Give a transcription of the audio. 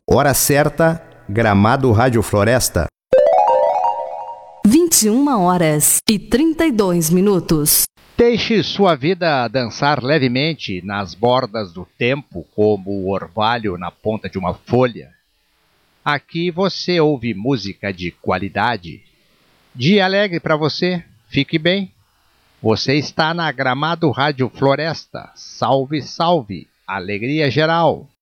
Hora certa, Gramado Rádio Floresta. 21h32. Deixe sua vida dançar levemente nas bordas do tempo, como o orvalho na ponta de uma folha. Aqui você ouve música de qualidade. Dia alegre para você, fique bem. Você está na Gramado Rádio Floresta. Salve, salve, alegria geral.